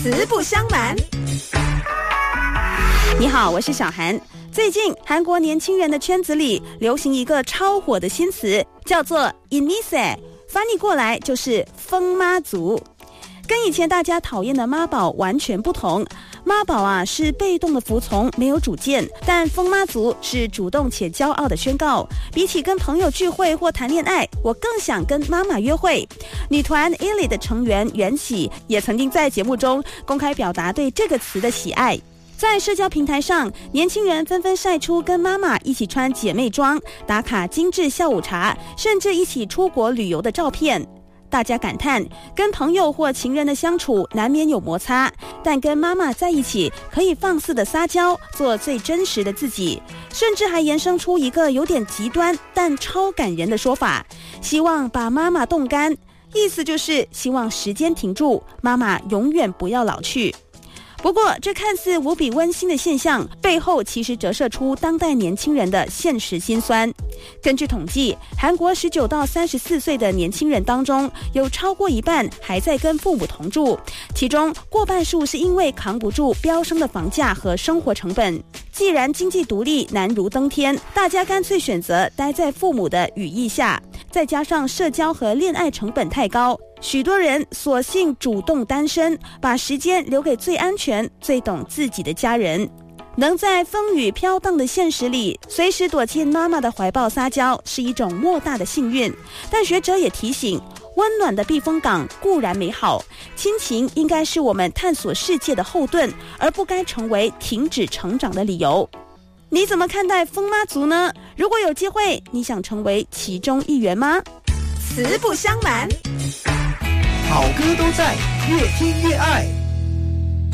实不相瞒。 你好，我是小韩。最近韩国年轻人的圈子里流行一个超火的新词，叫做 Inise， 翻译过来就是疯妈族。跟以前大家讨厌的妈宝完全不同，妈宝是被动的服从，没有主见，但疯妈族是主动且骄傲的宣告，比起跟朋友聚会或谈恋爱，我更想跟妈妈约会。女团 ILY 的成员元喜也曾经在节目中公开表达对这个词的喜爱。在社交平台上，年轻人纷纷晒出跟妈妈一起穿姐妹装、打卡精致下午茶，甚至一起出国旅游的照片。大家感叹，跟朋友或情人的相处难免有摩擦，但跟妈妈在一起可以放肆的撒娇，做最真实的自己，甚至还延伸出一个有点极端但超感人的说法，希望把妈妈冻干，意思就是希望时间停住，妈妈永远不要老去。不过，这看似无比温馨的现象，背后其实折射出当代年轻人的现实辛酸。根据统计，韩国19到34岁的年轻人当中，有超过一半还在跟父母同住，其中过半数是因为扛不住飙升的房价和生活成本。既然经济独立难如登天，大家干脆选择待在父母的羽翼下，再加上社交和恋爱成本太高，许多人索性主动单身，把时间留给最安全、最懂自己的家人。能在风雨飘荡的现实里，随时躲进妈妈的怀抱撒娇，是一种莫大的幸运。但学者也提醒，温暖的避风港固然美好，亲情应该是我们探索世界的后盾，而不该成为停止成长的理由。你怎么看待疯妈族呢？如果有机会，你想成为其中一员吗？ 实不相瞒， 好歌都在，越听越爱。